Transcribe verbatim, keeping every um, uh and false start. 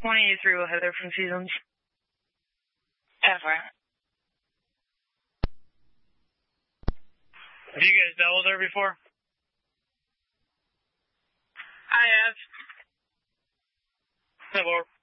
one eighty-three with Heather from Seasons. ten four. Have you guys dealt with her before? I have. ten four.